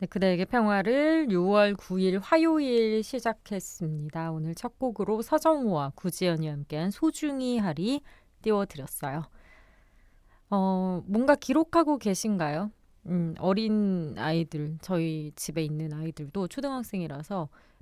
네, 그대에게 평화를 6월 9일 화요일 시작했습니다. 오늘 첫 곡으로 서정우와 구지연이 함께한 소중히 하리 띄워드렸어요. 뭔가 기록하고 계신가요? 어린 아이들, 저희 집에 있는 아이들도 초등학생이라서